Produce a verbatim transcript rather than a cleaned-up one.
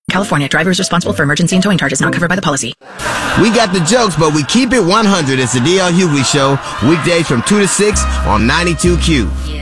California. Drivers responsible for emergency and towing charges not covered by the policy. We got the jokes, but we keep it one hundred. It's the D L Hughley Show, weekdays from two to six on ninety-two Q.